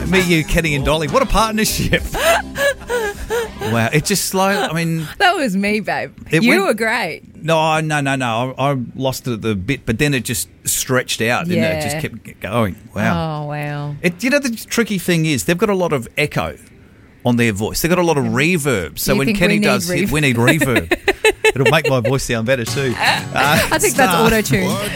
Me, you, Kenny and Dolly. What a partnership. Wow. It just slowed. I mean... That was me, babe. You were great. No. I lost it at the bit, but then it just stretched out, didn't it? It just kept going. Wow. Oh, wow. The tricky thing is they've got a lot of echo on their voice. They've got a lot of reverb. So when Kenny does hit, we need reverb. It'll make my voice sound better too. I think that's auto-tune.